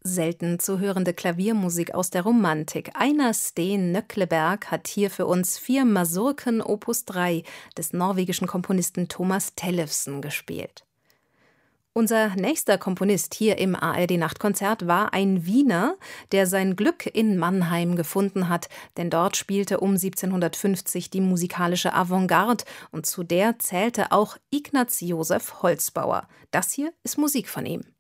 selten zu hörende Klaviermusik aus der Romantik. Einar Steen Nøkleberg hat hier für uns 4 Masurken Opus 3 des norwegischen Komponisten Thomas Tellefsen gespielt. Unser nächster Komponist hier im ARD-Nachtkonzert war ein Wiener, der sein Glück in Mannheim gefunden hat, denn dort spielte um 1750 die musikalische Avantgarde und zu der zählte auch Ignaz Josef Holzbauer. Das hier ist Musik von ihm.